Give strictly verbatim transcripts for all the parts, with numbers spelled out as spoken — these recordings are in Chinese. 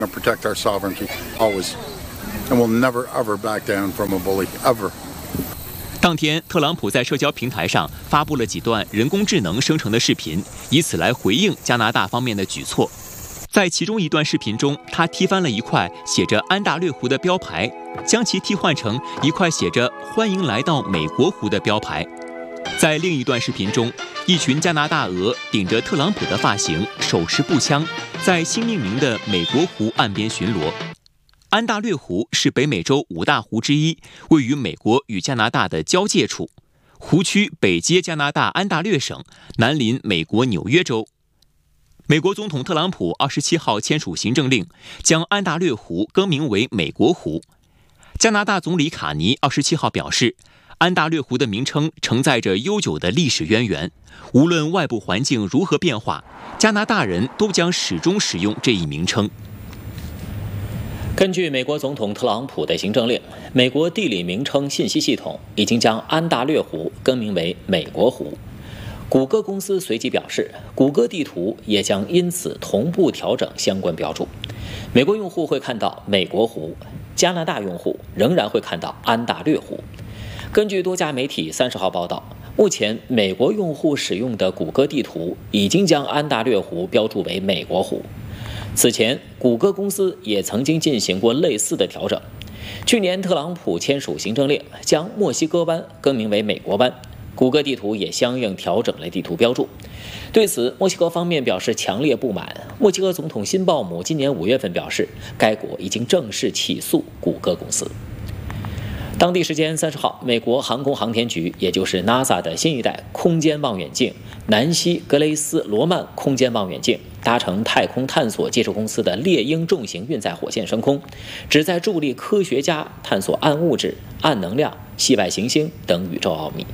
Protect our sovereignty always, and we'll never ever back down from a bully ever. 当天，特朗普在社交平台上发布了几段人工智能生成的视频，以此来回应加拿大方面的举措。在其中一段视频中，他踢翻了一块写着安大略湖的标牌，将其替换成一块写着“欢迎来到美国湖”的标牌。在另一段视频中，一群加拿大鹅顶着特朗普的发型，手持步枪，在新命名的美国湖岸边巡逻。安大略湖是北美洲五大湖之一，位于美国与加拿大的交界处。湖区北接加拿大安大略省，南临美国纽约州。美国总统特朗普二十七号签署行政令，将安大略湖更名为美国湖。加拿大总理卡尼二十七号表示，安大略湖的名称承载着悠久的历史渊源，无论外部环境如何变化，加拿大人都将始终使用这一名称。 根据美国总统特朗普的行政令，美国地理名称信息系统已经将安大略湖更名为美国湖。谷歌公司随即表示，谷歌地图也将因此同步调整相关标注。美国用户会看到美国湖，加拿大用户仍然会看到安大略湖。根据多家媒体三十号报道，目前美国用户使用的谷歌地图已经将安大略湖标注为美国湖。此前，谷歌公司也曾经进行过类似的调整。去年，特朗普签署行政令，将墨西哥湾更名为美国湾，谷歌地图也相应调整了地图标注。对此，墨西哥方面表示强烈不满。墨西哥总统辛鲍姆今年五月份表示，该国已经正式起诉谷歌公司。当地时间三十号，美国航空航天局，也就是 NASA 的新一代空间望远镜南希格雷斯罗曼空间望远镜搭乘太空探索技术公司的猎鹰重型运载火箭升空，旨在助力科学家探索暗物质、暗能量、系外行星等宇宙奥秘。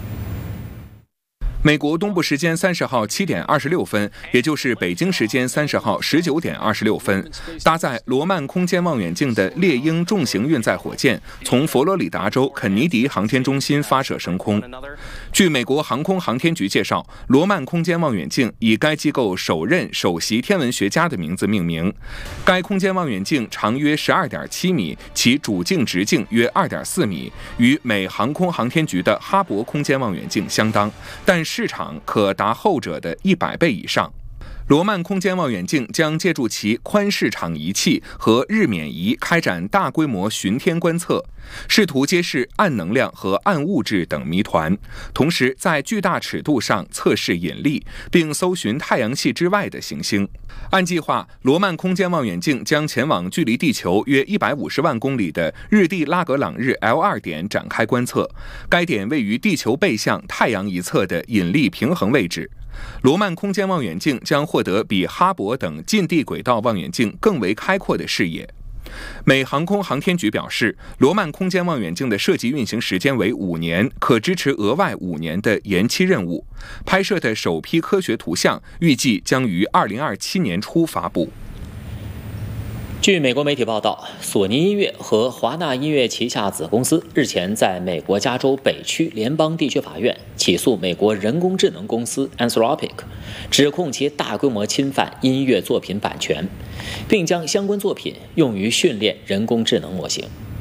美国东部时间三十号七点二十六分，也就是北京时间三十号十九点二十六分，搭载罗曼空间望远镜的猎鹰重型运载火箭从佛罗里达州肯尼迪航天中心发射升空。据美国航空航天局介绍，罗曼空间望远镜以该机构首任首席天文学家的名字命名。该空间望远镜长约十二点七米，其主镜直径约二点四米，与美航空航天局的哈勃空间望远镜相当，但市场可达后者的一百倍以上。罗曼空间望远镜将借助其宽视场仪器和日冕仪开展大规模巡天观测，试图揭示暗能量和暗物质等谜团，同时在巨大尺度上测试引力，并搜寻太阳系之外的行星。按计划，罗曼空间望远镜将前往距离地球约一百五十万公里的日地拉格朗日 L 二 点展开观测，该点位于地球背向太阳一侧的引力平衡位置。罗曼空间望远镜将获得比哈勃等近地轨道望远镜更为开阔的视野。美航空航天局表示，罗曼空间望远镜的设计运行时间为五年，可支持额外五年的延期任务。拍摄的首批科学图像预计将于二零二七年初发布。 据美国媒体报道，索尼音乐和华纳音乐旗下子公司日前在美国加州北区联邦地区法院起诉美国人工智能公司 Anthropic， 指控其大规模侵犯音乐作品版权，并将相关作品用于训练人工智能模型。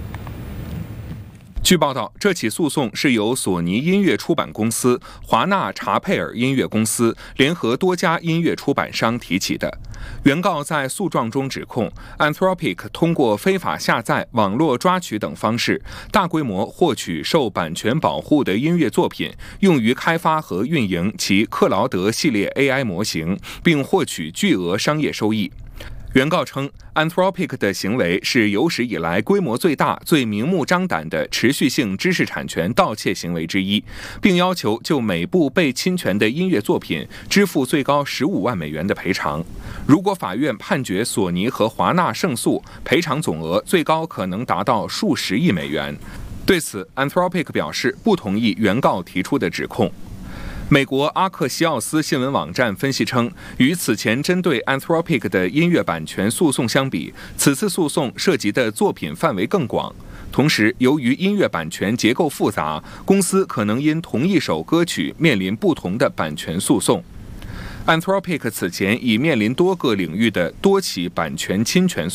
据报道，这起诉讼是由索尼音乐出版公司、华纳查佩尔音乐公司联合多家音乐出版商提起的。原告在诉状中指控 Anthropic 通过非法下载、网络抓取等方式，大规模获取受版权保护的音乐作品，用于开发和运营其克劳德系列 A I 模型，并获取巨额商业收益。原告称 Anthropic 的行为是有史以来规模最大、最明目张胆的持续性知识产权盗窃行为之一，并要求就每部被侵权的音乐作品支付最高十五万美元的赔偿。如果法院判决索尼和华纳胜诉，赔偿总额最高可能达到数十亿美元。对此 Anthropic 表示不同意原告提出的指控。美国阿克西奥斯新闻网站分析称，与此前针对 Anthropic 的音乐版权诉讼相比，此次诉讼涉及的作品范围更广。同时，由于音乐版权结构复杂，公司可能因同一首歌曲面临不同的版权诉讼。 Anthropic 此前已面临多个领域的多起版权侵权